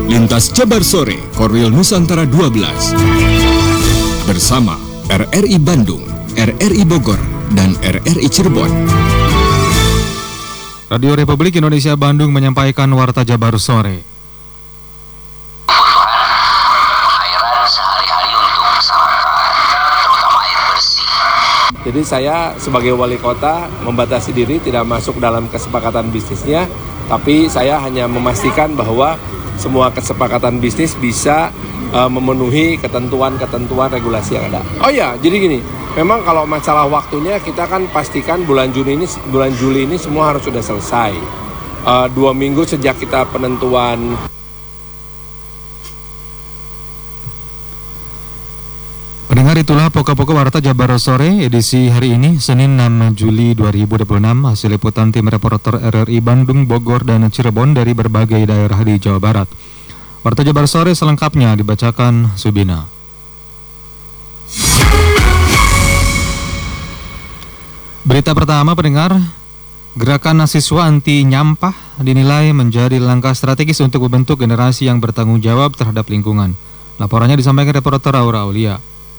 Lintas Jabar Sore, Korwil Nusantara 12. Bersama RRI Bandung, RRI Bogor, dan RRI Cirebon. Radio Republik Indonesia Bandung menyampaikan Warta Jabar Sore. Airan sehari-hari untuk masyarakat, terutama air bersih. Jadi saya sebagai wali kota membatasi diri tidak masuk dalam kesepakatan bisnisnya, tapi saya hanya memastikan bahwa semua kesepakatan bisnis bisa memenuhi ketentuan-ketentuan regulasi yang ada. Oh ya, jadi gini, memang kalau masalah waktunya kita kan pastikan bulan Juli ini semua harus sudah selesai. 2 minggu sejak kita penentuan. Pendengar, itulah pokok-pokok Warta Jabar Sore edisi hari ini, Senin 6 Juli 2026, hasil liputan tim reporter RRI Bandung, Bogor, dan Cirebon dari berbagai daerah di Jawa Barat. Warta Jabar Sore selengkapnya dibacakan Subina. Berita pertama, pendengar, gerakan mahasiswa anti nyampah dinilai menjadi langkah strategis untuk membentuk generasi yang bertanggung jawab terhadap lingkungan. Laporannya disampaikan reporter Aura Aulia.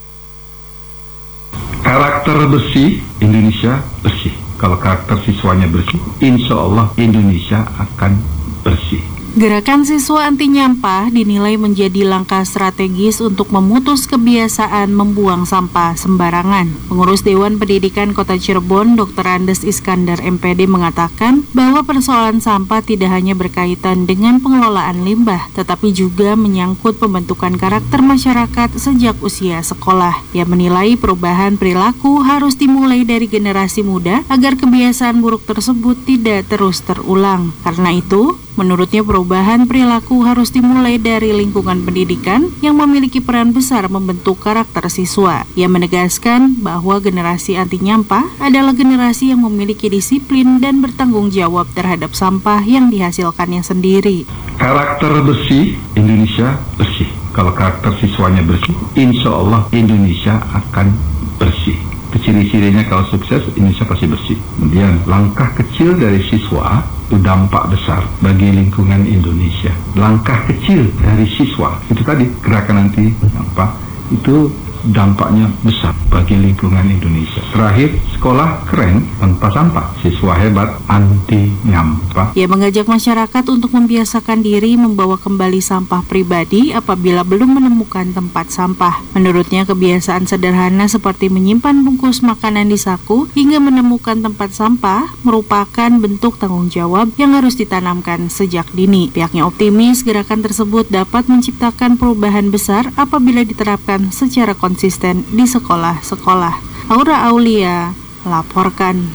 Karakter bersih, Indonesia bersih. Kalau karakter siswanya bersih, insya Allah Indonesia akan bersih. Gerakan siswa anti nyampah dinilai menjadi langkah strategis untuk memutus kebiasaan membuang sampah sembarangan. Pengurus Dewan Pendidikan Kota Cirebon, Dr. Andes Iskandar MPD mengatakan bahwa persoalan sampah tidak hanya berkaitan dengan pengelolaan limbah, tetapi juga menyangkut pembentukan karakter masyarakat sejak usia sekolah. Ia menilai perubahan perilaku harus dimulai dari generasi muda agar kebiasaan buruk tersebut tidak terus terulang. Karena itu, menurutnya perubahan perilaku harus dimulai dari lingkungan pendidikan yang memiliki peran besar membentuk karakter siswa. Ia menegaskan bahwa generasi anti nyampah adalah generasi yang memiliki disiplin dan bertanggung jawab terhadap sampah yang dihasilkannya sendiri. Karakter bersih, Indonesia bersih. Kalau karakter siswanya bersih, insya Allah Indonesia akan bersih. Ciri-cirinya kalau sukses, Indonesia pasti bersih. Kemudian langkah kecil dari siswa itu dampak besar bagi lingkungan Indonesia. Langkah kecil dari siswa, itu tadi gerakan anti nyampah, itu dampaknya besar bagi lingkungan Indonesia. Terakhir, sekolah keren tanpa sampah, siswa hebat anti nyampah. Ia mengajak masyarakat untuk membiasakan diri membawa kembali sampah pribadi apabila belum menemukan tempat sampah. Menurutnya, kebiasaan sederhana seperti menyimpan bungkus makanan di saku hingga menemukan tempat sampah merupakan bentuk tanggung jawab yang harus ditanamkan sejak dini. Pihaknya optimis gerakan tersebut dapat menciptakan perubahan besar apabila diterapkan secara konsisten di sekolah-sekolah. Aura Aulia melaporkan.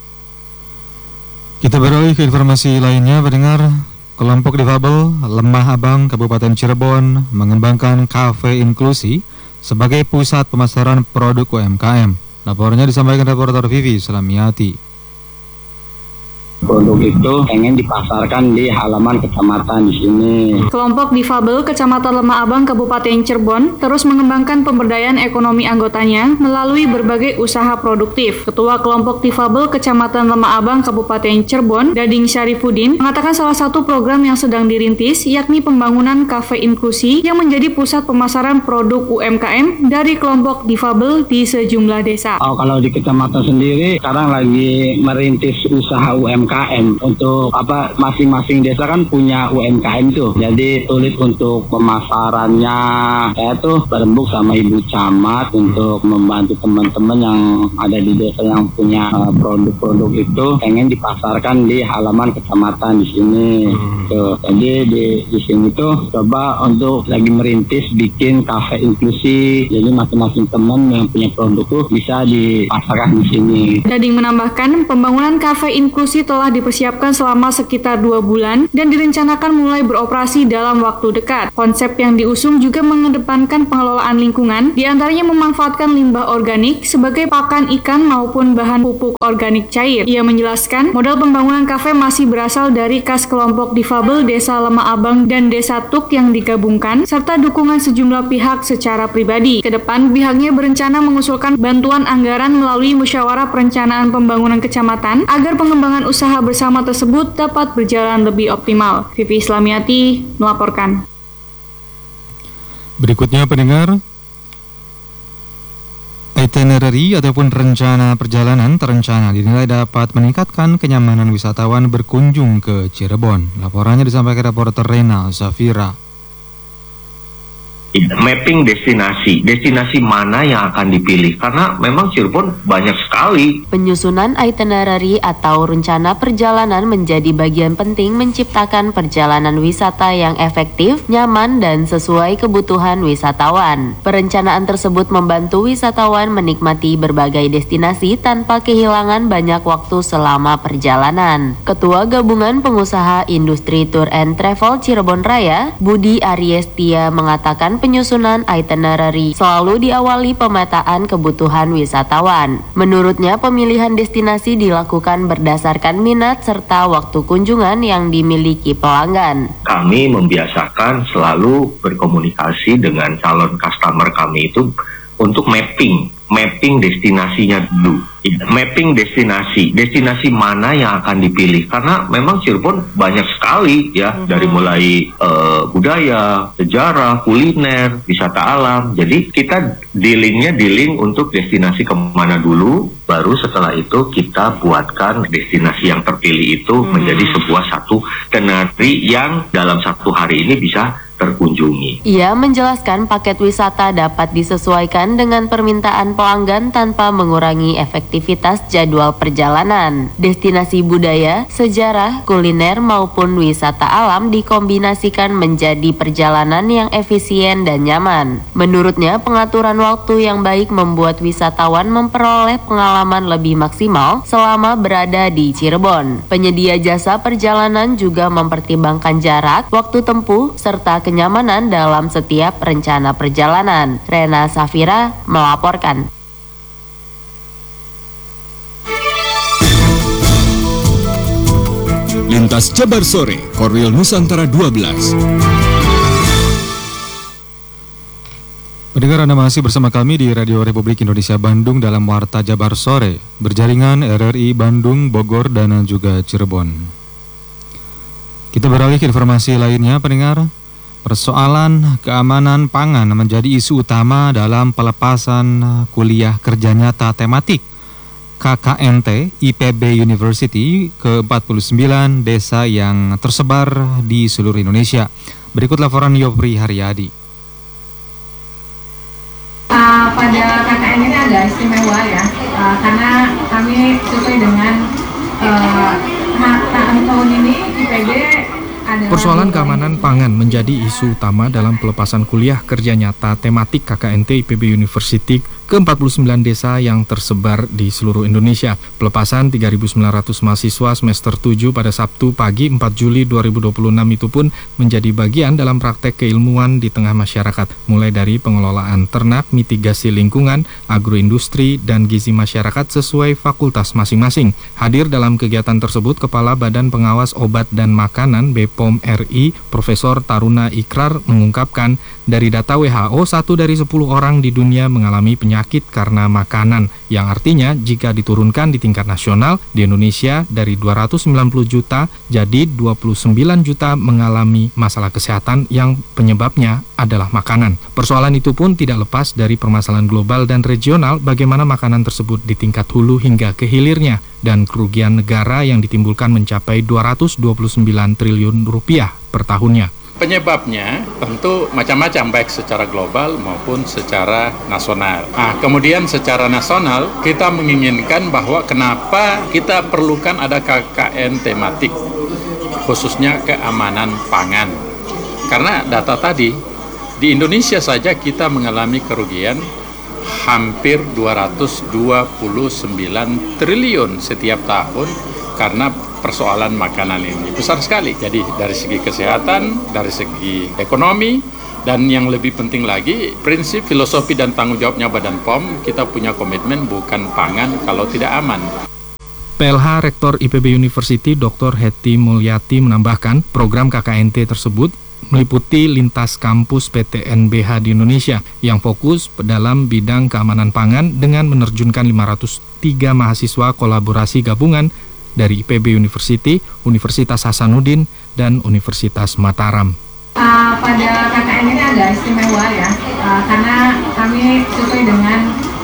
Kita beralih ke informasi lainnya, pendengar. Kelompok difabel Lemah Abang Kabupaten Cirebon mengembangkan kafe inklusi sebagai pusat pemasaran produk UMKM. Laporannya disampaikan reporter Vivi Slamiati. Produk itu pengen dipasarkan di halaman kecamatan di sini. Kelompok difabel Kecamatan Lemah Abang Kabupaten Cirebon terus mengembangkan pemberdayaan ekonomi anggotanya melalui berbagai usaha produktif. Ketua Kelompok difabel Kecamatan Lemah Abang Kabupaten Cirebon, Dading Syarifuddin, mengatakan salah satu program yang sedang dirintis yakni pembangunan kafe inklusi yang menjadi pusat pemasaran produk UMKM dari kelompok difabel di sejumlah desa. Kalau di kecamatan sendiri sekarang lagi merintis usaha UMKM. Untuk masing-masing desa kan punya UMKM tuh. Jadi sulit untuk pemasarannya. Saya tuh berembuk sama Ibu Camat untuk membantu teman-teman yang ada di desa yang punya produk-produk itu pengen dipasarkan di halaman kecamatan di sini. Tuh. Jadi di sini tuh coba untuk lagi merintis bikin kafe inklusi. Jadi masing-masing teman yang punya produk tuh bisa dipasarkan di sini. Dading menambahkan pembangunan kafe inklusi telah dipersiapkan selama sekitar 2 bulan dan direncanakan mulai beroperasi dalam waktu dekat. Konsep yang diusung juga mengedepankan pengelolaan lingkungan, diantaranya memanfaatkan limbah organik sebagai pakan ikan maupun bahan pupuk organik cair. Ia menjelaskan, modal pembangunan kafe masih berasal dari kas kelompok difabel Desa Lemah Abang dan Desa Tuk yang digabungkan, serta dukungan sejumlah pihak secara pribadi. Kedepan, pihaknya berencana mengusulkan bantuan anggaran melalui musyawarah perencanaan pembangunan kecamatan agar pengembangan usaha bersama tersebut dapat berjalan lebih optimal. Vivi Slamiati melaporkan. Berikutnya pendengar, itinerary ataupun rencana perjalanan terencana dinilai dapat meningkatkan kenyamanan wisatawan berkunjung ke Cirebon. Laporannya disampaikan reporter Rena Zafira. Mapping destinasi mana yang akan dipilih, karena memang Cirebon banyak sekali. Penyusunan itinerary atau rencana perjalanan menjadi bagian penting menciptakan perjalanan wisata yang efektif, nyaman, dan sesuai kebutuhan wisatawan. Perencanaan tersebut membantu wisatawan menikmati berbagai destinasi tanpa kehilangan banyak waktu selama perjalanan. Ketua Gabungan Pengusaha Industri Tour and Travel Cirebon Raya, Budi Ariestia, mengatakan penyusunan itinerary selalu diawali pemetaan kebutuhan wisatawan. Menurutnya, pemilihan destinasi dilakukan berdasarkan minat serta waktu kunjungan yang dimiliki pelanggan. Kami membiasakan selalu berkomunikasi dengan calon customer kami itu untuk mapping destinasinya dulu. Mapping destinasi mana yang akan dipilih, karena memang Cirebon banyak sekali ya, dari mulai budaya, sejarah, kuliner, wisata alam. Jadi kita dealing untuk destinasi kemana dulu, baru setelah itu kita buatkan destinasi yang terpilih itu menjadi sebuah satu itinerary yang dalam satu hari ini bisa terkunjungi. Ia menjelaskan paket wisata dapat disesuaikan dengan permintaan pelanggan tanpa mengurangi efektivitas jadwal perjalanan. Destinasi budaya, sejarah, kuliner maupun wisata alam dikombinasikan menjadi perjalanan yang efisien dan nyaman. Menurutnya, pengaturan waktu yang baik membuat wisatawan memperoleh pengalaman lebih maksimal selama berada di Cirebon. Penyedia jasa perjalanan juga mempertimbangkan jarak, waktu tempuh, serta kenyamanan dalam setiap rencana perjalanan. Rena Zafira melaporkan. Lintas Jabar Sore, Korwil Nusantara 12. Pendengar, Anda masih bersama kami di Radio Republik Indonesia Bandung dalam Warta Jabar Sore, berjaringan RRI Bandung, Bogor, dan juga Cirebon. Kita beralih ke informasi lainnya, pendengar. Persoalan keamanan pangan menjadi isu utama dalam pelepasan kuliah kerja nyata tematik KKNT IPB University ke-49 desa yang tersebar di seluruh Indonesia. Berikut laporan Yopri Haryadi. Pada KKN ini agak istimewa ya, karena kami sesuai dengan tahun ini IPB. Persoalan keamanan pangan menjadi isu utama dalam pelepasan kuliah kerja nyata tematik KKNT IPB University ke-49 desa yang tersebar di seluruh Indonesia. Pelepasan 3.900 mahasiswa semester 7 pada Sabtu pagi 4 Juli 2026 itu pun menjadi bagian dalam praktek keilmuan di tengah masyarakat, mulai dari pengelolaan ternak, mitigasi lingkungan, agroindustri, dan gizi masyarakat sesuai fakultas masing-masing. Hadir dalam kegiatan tersebut Kepala Badan Pengawas Obat dan Makanan BPOM RI, Profesor Taruna Ikrar, mengungkapkan dari data WHO 1 dari 10 orang di dunia mengalami penyakit karena makanan, yang artinya jika diturunkan di tingkat nasional, di Indonesia dari 290 juta jadi 29 juta mengalami masalah kesehatan yang penyebabnya adalah makanan. Persoalan itu pun tidak lepas dari permasalahan global dan regional, bagaimana makanan tersebut di tingkat hulu hingga ke hilirnya, dan kerugian negara yang ditimbulkan mencapai 229 triliun rupiah per tahunnya. Penyebabnya tentu macam-macam, baik secara global maupun secara nasional. Kemudian secara nasional kita menginginkan bahwa kenapa kita perlukan ada KKN tematik, khususnya keamanan pangan. Karena data tadi, di Indonesia saja kita mengalami kerugian hampir 229 triliun setiap tahun karena persoalan makanan ini. Besar sekali. Jadi dari segi kesehatan, dari segi ekonomi, dan yang lebih penting lagi, prinsip, filosofi, dan tanggung jawabnya Badan POM, kita punya komitmen bukan pangan kalau tidak aman. PLH Rektor IPB University Dr. Hetty Mulyati menambahkan, program KKNT tersebut meliputi lintas kampus PTNBH di Indonesia yang fokus dalam bidang keamanan pangan dengan menerjunkan 503 mahasiswa kolaborasi gabungan dari IPB University, Universitas Hasanuddin, dan Universitas Mataram. pada KKN ini agak istimewa ya, karena kami sesuai dengan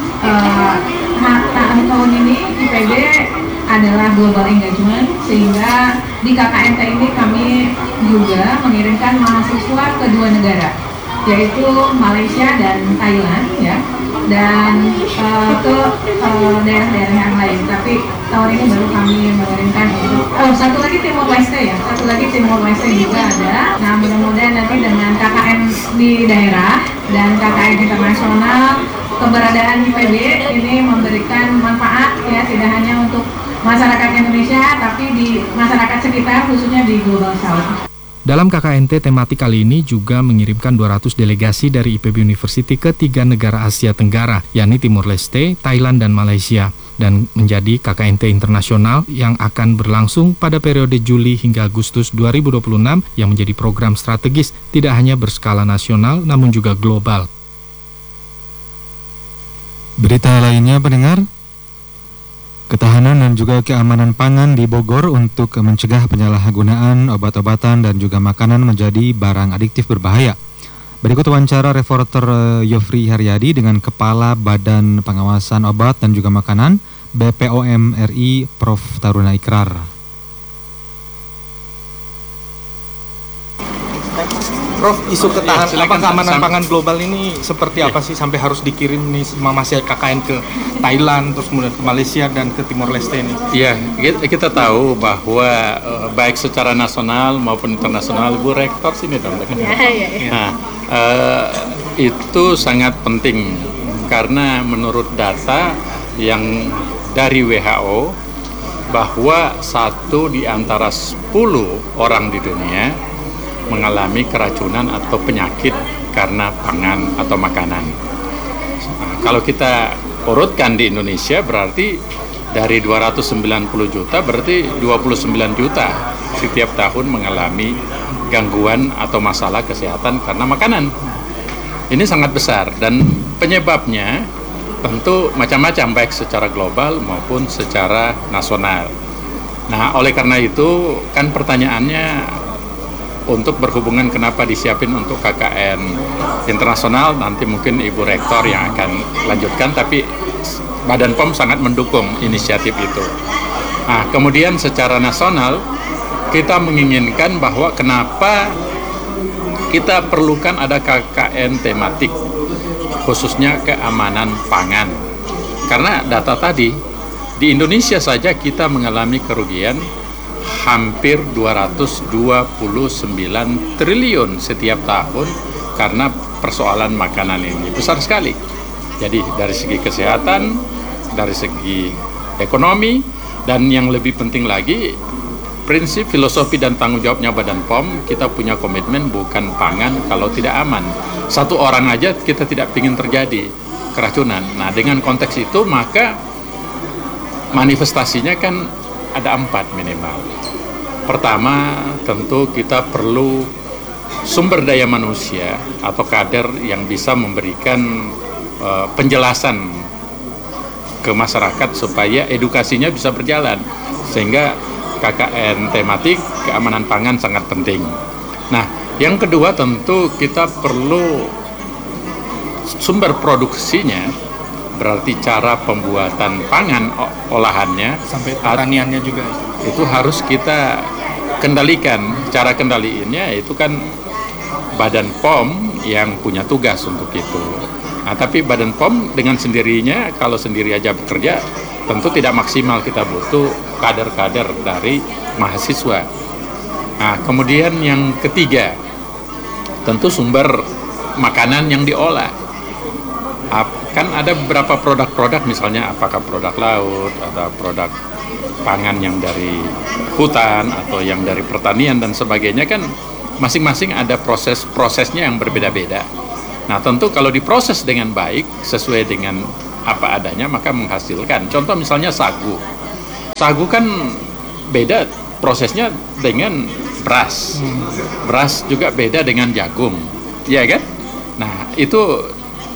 tahun ini IPB adalah global engagement, sehingga di KKNT ini kami juga mengirimkan mahasiswa ke 2 negara, yaitu Malaysia dan Thailand ya, dan ke daerah-daerah yang lain. Tapi tahun ini baru kami mengirimkan satu lagi Timor Leste ya, satu lagi Timor Leste juga ada. Nah, mudah-mudahan nanti dengan KKN di daerah dan KKN internasional, keberadaan IPB ini memberikan manfaat ya, tidak hanya untuk masyarakat Indonesia, tapi di masyarakat sekitar, khususnya di Global South. Dalam KKNT tematik kali ini juga mengirimkan 200 delegasi dari IPB University ke 3 negara Asia Tenggara, yakni Timor Leste, Thailand, dan Malaysia, dan menjadi KKNT internasional yang akan berlangsung pada periode Juli hingga Agustus 2026 yang menjadi program strategis tidak hanya berskala nasional namun juga global. Berita lainnya, pendengar, ketahanan dan juga keamanan pangan di Bogor untuk mencegah penyalahgunaan obat-obatan dan juga makanan menjadi barang adiktif berbahaya. Berikut wawancara reporter Yofri Haryadi dengan Kepala Badan Pengawasan Obat dan juga Makanan BPOM RI, Prof. Taruna Ikrar. Prof, isu ketahanan keamanan pangan global ini seperti apa sih sampai harus dikirim nih masih KKN ke Thailand, terus kemudian ke Malaysia dan ke Timor Leste ini? Iya, kita tahu bahwa baik secara nasional maupun internasional, Bu Rektor sini dong. Nah, itu sangat penting karena menurut data yang dari WHO bahwa 1 di antara 10 orang di dunia mengalami keracunan atau penyakit karena pangan atau makanan. Nah, kalau kita urutkan di Indonesia berarti dari 290 juta berarti 29 juta setiap tahun mengalami gangguan atau masalah kesehatan karena makanan. Ini sangat besar dan penyebabnya tentu macam-macam baik secara global maupun secara nasional. Nah, oleh karena itu kan pertanyaannya untuk berhubungan kenapa disiapin untuk KKN internasional, nanti mungkin Ibu Rektor yang akan lanjutkan, tapi Badan POM sangat mendukung inisiatif itu. Nah, kemudian secara nasional kita menginginkan bahwa kenapa kita perlukan ada KKN tematik khususnya keamanan pangan. Karena data tadi di Indonesia saja kita mengalami kerugian hampir 229 triliun setiap tahun karena persoalan makanan ini. Besar sekali. Jadi dari segi kesehatan, dari segi ekonomi, dan yang lebih penting lagi, prinsip, filosofi, dan tanggung jawabnya Badan POM, kita punya komitmen bukan pangan kalau tidak aman. 1 orang aja kita tidak ingin terjadi keracunan. Nah, dengan konteks itu maka manifestasinya kan ada 4 minimal. Pertama, tentu kita perlu sumber daya manusia atau kader yang bisa memberikan penjelasan ke masyarakat supaya edukasinya bisa berjalan. Sehingga KKN tematik keamanan pangan sangat penting. Nah, yang kedua tentu kita perlu sumber produksinya, berarti cara pembuatan pangan, olahannya, sampai pertaniannya juga. Itu harus kita kendalikan. Cara kendaliinnya itu kan Badan POM yang punya tugas untuk itu. Nah, tapi Badan POM dengan sendirinya, kalau sendiri aja bekerja, tentu tidak maksimal. Kita butuh kader-kader dari mahasiswa. Nah, kemudian yang ketiga, tentu sumber makanan yang diolah. Kan ada beberapa produk-produk, misalnya apakah produk laut atau produk pangan yang dari hutan atau yang dari pertanian dan sebagainya, kan masing-masing ada proses-prosesnya yang berbeda-beda. Nah, tentu kalau diproses dengan baik sesuai dengan apa adanya maka menghasilkan. Contoh misalnya sagu. Sagu kan beda prosesnya dengan beras. Beras juga beda dengan jagung. Ya kan? Nah, itu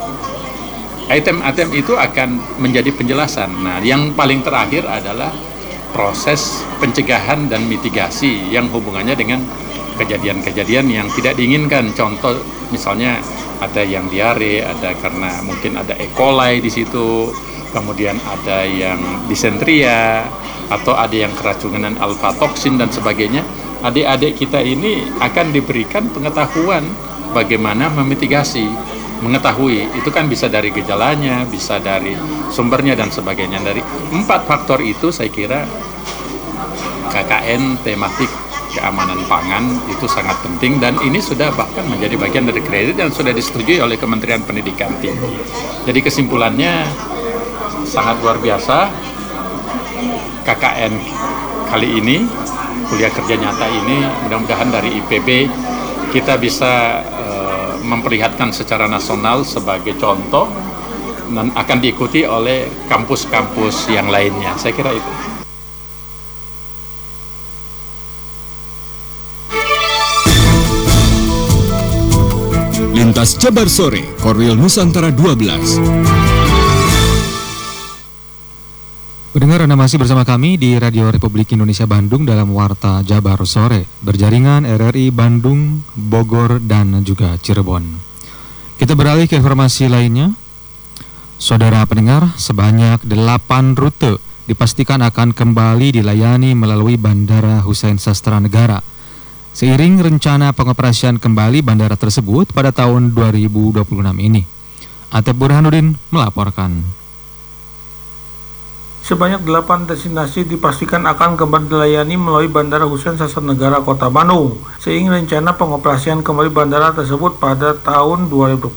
item-item itu akan menjadi penjelasan. Nah, yang paling terakhir adalah proses pencegahan dan mitigasi yang hubungannya dengan kejadian-kejadian yang tidak diinginkan. Contoh misalnya ada yang diare, ada karena mungkin ada E. coli di situ, kemudian ada yang disentria, atau ada yang keracunan alfa-toksin dan sebagainya. Adik-adik kita ini akan diberikan pengetahuan bagaimana memitigasi, mengetahui. Itu kan bisa dari gejalanya, bisa dari sumbernya dan sebagainya. Dari 4 faktor itu saya kira KKN tematik keamanan pangan itu sangat penting, dan ini sudah bahkan menjadi bagian dari kredit yang sudah disetujui oleh Kementerian Pendidikan Tinggi. Jadi kesimpulannya sangat luar biasa. KKN kali ini, kuliah kerja nyata ini, mudah-mudahan dari IPB kita bisa memperlihatkan secara nasional sebagai contoh dan akan diikuti oleh kampus-kampus yang lainnya. Saya kira itu. Lintas Jabar Sore, Korwil Nusantara 12. Pendengar, Anda masih bersama kami di Radio Republik Indonesia Bandung dalam Warta Jabar Sore, berjaringan RRI Bandung, Bogor, dan juga Cirebon. Kita beralih ke informasi lainnya. Saudara pendengar, sebanyak 8 rute dipastikan akan kembali dilayani melalui Bandara Hussein Sastra Negara. Seiring rencana pengoperasian kembali bandara tersebut pada tahun 2026 ini. Atep Burhanuddin melaporkan. Sebanyak 8 destinasi dipastikan akan kembali dilayani melalui Bandara Hussein Sastra Negara Kota Bandung. Seiring rencana pengoperasian kembali bandara tersebut pada tahun 2026.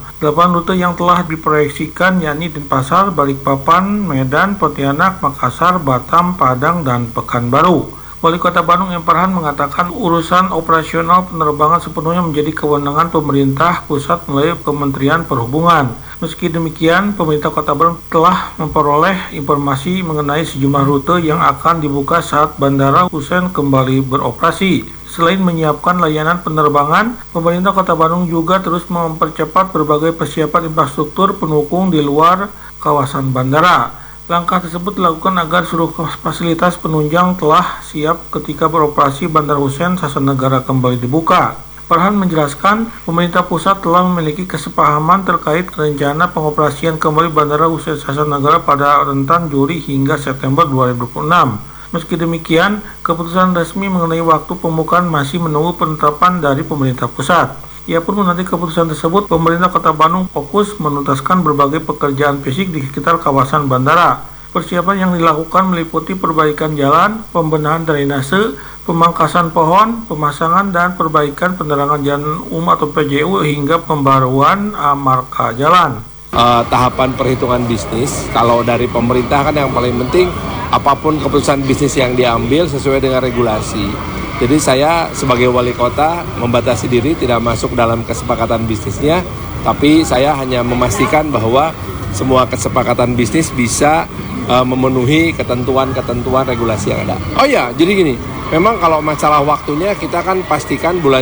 8 rute yang telah diproyeksikan yakni Denpasar, Balikpapan, Medan, Pontianak, Makassar, Batam, Padang, dan Pekanbaru. Wali Kota Bandung M. Farhan mengatakan urusan operasional penerbangan sepenuhnya menjadi kewenangan pemerintah pusat melalui Kementerian Perhubungan. Meski demikian, pemerintah Kota Bandung telah memperoleh informasi mengenai sejumlah rute yang akan dibuka saat Bandara Hussein kembali beroperasi. Selain menyiapkan layanan penerbangan, pemerintah Kota Bandung juga terus mempercepat berbagai persiapan infrastruktur pendukung di luar kawasan bandara. Langkah tersebut dilakukan agar seluruh fasilitas penunjang telah siap ketika beroperasi Bandara Hussein Sastra Negara kembali dibuka. Farhan menjelaskan, pemerintah pusat telah memiliki kesepahaman terkait rencana pengoperasian kembali Bandara Hussein Sastra Negara pada rentan Juli hingga September 2026. Meski demikian, keputusan resmi mengenai waktu pembukaan masih menunggu penetapan dari pemerintah pusat. Ia pun menanti keputusan tersebut. Pemerintah Kota Bandung fokus menuntaskan berbagai pekerjaan fisik di sekitar kawasan bandara. Persiapan yang dilakukan meliputi perbaikan jalan, pembenahan drainase, pemangkasan pohon, pemasangan dan perbaikan penerangan jalan umum atau PJU hingga pembaruan marka jalan. Tahapan perhitungan bisnis, kalau dari pemerintah kan yang paling penting apapun keputusan bisnis yang diambil sesuai dengan regulasi. Jadi saya sebagai wali kota membatasi diri tidak masuk dalam kesepakatan bisnisnya, tapi saya hanya memastikan bahwa semua kesepakatan bisnis bisa memenuhi ketentuan-ketentuan regulasi yang ada. Oh ya, jadi gini, memang kalau masalah waktunya kita kan pastikan bulan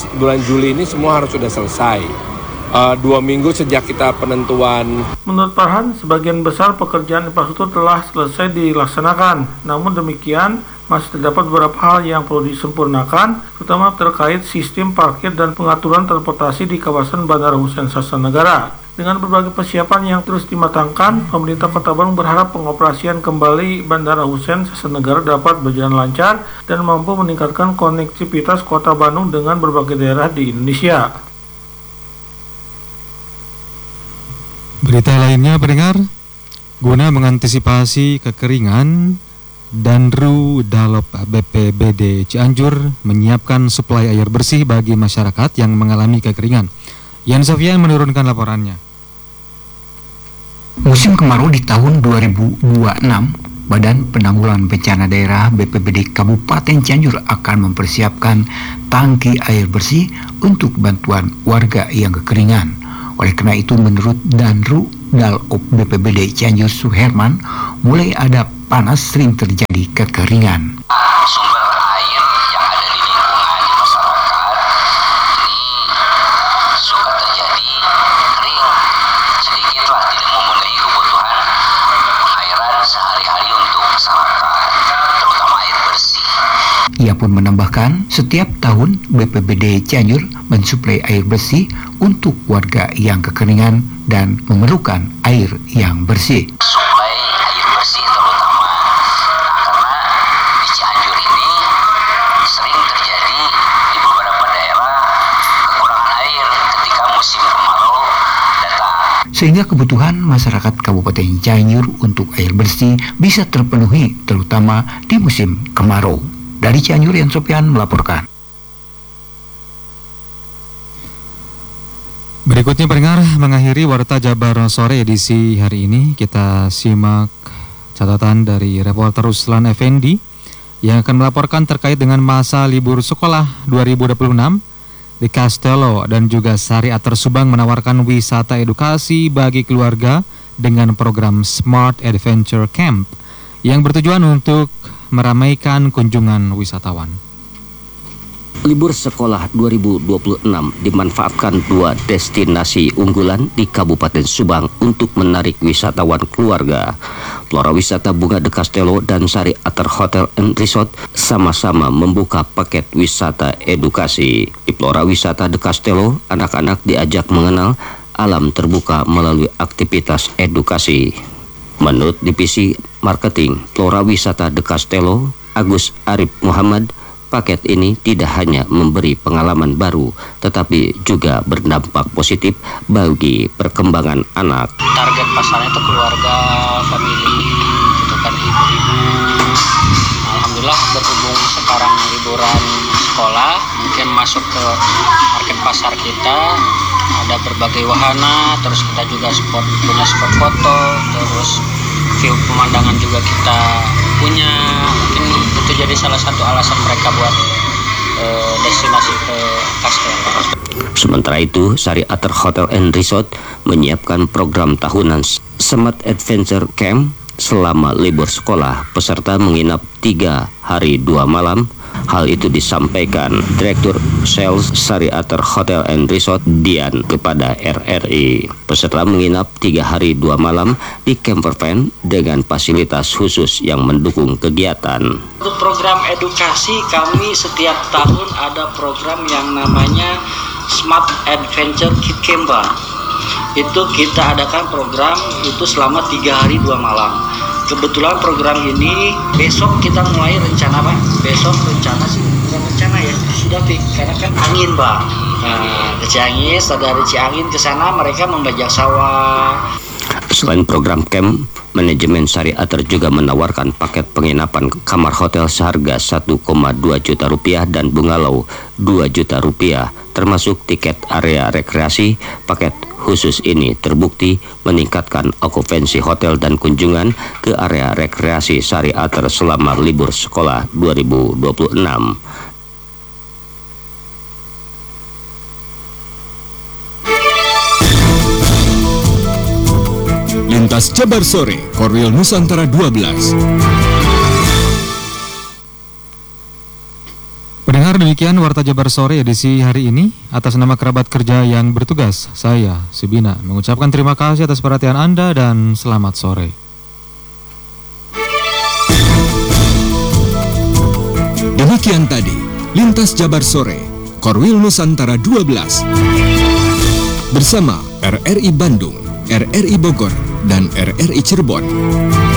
Juli ini semua harus sudah selesai. 2 minggu sejak kita penentuan. Menurut Farhan, sebagian besar pekerjaan infrastruktur telah selesai dilaksanakan. Namun demikian, masih terdapat beberapa hal yang perlu disempurnakan, terutama terkait sistem parkir dan pengaturan transportasi di kawasan Bandara Hussein Sastra Negara. Dengan berbagai persiapan yang terus dimatangkan, pemerintah Kota Bandung berharap pengoperasian kembali Bandara Hussein Sastra Negara dapat berjalan lancar dan mampu meningkatkan konektivitas Kota Bandung dengan berbagai daerah di Indonesia. Berita lainnya, pendengar, guna mengantisipasi kekeringan, Danru Dalop BPBD Cianjur menyiapkan suplai air bersih bagi masyarakat yang mengalami kekeringan. Yan Sofian menurunkan laporannya. Musim kemarau di tahun 2026, Badan Penanggulangan Bencana Daerah BPBD Kabupaten Cianjur akan mempersiapkan tangki air bersih untuk bantuan warga yang kekeringan. Oleh karena itu, menurut Danru Dalop BPBD Cianjur Suherman, mulai ada panas sering terjadi kekeringan. Sumber air yang ada di lingkungan di masyarakat ini suka terjadi kering, sedikitlah tidak memenuhi kebutuhan pengairan sehari-hari untuk masyarakat, terutama air bersih. Ia pun menambahkan, setiap tahun BPBD Cianjur mensuplai air bersih untuk warga yang kekeringan dan memerlukan air yang bersih. Suplai air bersih terutama, karena di Cianjur ini sering terjadi di beberapa daerah kekurangan air ketika musim kemarau datang. Sehingga kebutuhan masyarakat Kabupaten Cianjur untuk air bersih bisa terpenuhi terutama di musim kemarau. Dari Cianjur, Yan Sopian melaporkan. Berikutnya pendengar, mengakhiri Warta Jabar Sore edisi hari ini, kita simak catatan dari reporter Ruslan Effendi yang akan melaporkan terkait dengan masa libur sekolah 2026 di Castello dan juga Sari Ater Subang menawarkan wisata edukasi bagi keluarga dengan program Smart Adventure Camp yang bertujuan untuk meramaikan kunjungan wisatawan. Libur sekolah 2026 dimanfaatkan dua destinasi unggulan di Kabupaten Subang untuk menarik wisatawan keluarga. Flora Wisata Bunga de Castello dan Sari Ater Hotel and Resort sama-sama membuka paket wisata edukasi. Di Flora Wisata de Castello, anak-anak diajak mengenal alam terbuka melalui aktivitas edukasi. Menurut Divisi Marketing Flora Wisata de Castello, Agus Arif Muhammad, paket ini tidak hanya memberi pengalaman baru, tetapi juga berdampak positif bagi perkembangan anak. Target pasarnya itu keluarga, famili, gitu kan, ibu-ibu. Alhamdulillah berhubung sekarang liburan sekolah, mungkin masuk ke market pasar kita, ada berbagai wahana, terus kita juga punya spot foto, terus view pemandangan juga kita punya. Mungkin itu jadi salah satu alasan mereka buat destinasi ke Castello. Sementara itu, Sari Ater Hotel and Resort menyiapkan program tahunan Smart Adventure Camp selama libur sekolah. Peserta menginap 3 hari 2 malam. Hal itu disampaikan Direktur Sales Sari Ater Hotel and Resort Dian kepada RRI. Peserta menginap 3 hari 2 malam di camper van dengan fasilitas khusus yang mendukung kegiatan. Untuk program edukasi, kami setiap tahun ada program yang namanya Smart Adventure Camp. Itu kita adakan program itu selama 3 hari 2 malam. Kebetulan program ini besok kita mulai rencana, Pak. Besok rencana sih, bukan rencana ya, sudah fix karena kan angin, Pak. Nah, ke Ciangis, dari Ciangin ke sana mereka membajak sawah. Selain program camp, manajemen Sari Ater juga menawarkan paket penginapan kamar hotel seharga 1,2 juta rupiah dan bungalow 2 juta rupiah, termasuk tiket area rekreasi. Paket khusus ini terbukti meningkatkan okupansi hotel dan kunjungan ke area rekreasi Sari Ater selama libur sekolah 2026. Lintas Jabar Sore, Korwil Nusantara 12. Pendengar, demikian Warta Jabar Sore edisi hari ini. Atas nama kerabat kerja yang bertugas, saya, Subina, mengucapkan terima kasih atas perhatian Anda dan selamat sore. Demikian tadi, Lintas Jabar Sore, Korwil Nusantara 12. Bersama RRI Bandung, RRI Bogor, dan RRI Cirebon.